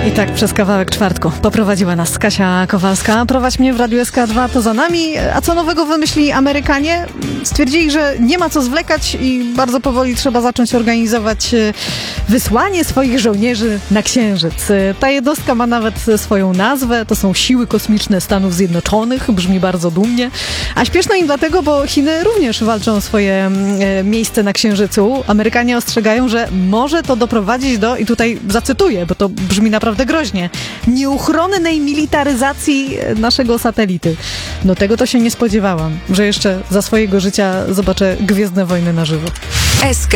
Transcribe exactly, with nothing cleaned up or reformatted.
I tak przez kawałek czwartku poprowadziła nas Kasia Kowalska. Prowadź mnie w Radiu S K dwa to za nami. A co nowego wymyślili Amerykanie? Stwierdzili, że nie ma co zwlekać i bardzo powoli trzeba zacząć organizować wysłanie swoich żołnierzy na Księżyc. Ta jednostka ma nawet swoją nazwę. To są Siły Kosmiczne Stanów Zjednoczonych. Brzmi bardzo dumnie. A śpieszno im dlatego, bo Chiny również walczą o swoje e, miejsce na Księżycu. Amerykanie ostrzegają, że może to doprowadzić do, i tutaj zacytuję, bo to brzmi naprawdę groźnie, nieuchronnej militaryzacji naszego satelity. No tego to się nie spodziewałam, że jeszcze za swojego życia zobaczę Gwiezdne Wojny na żywo. S K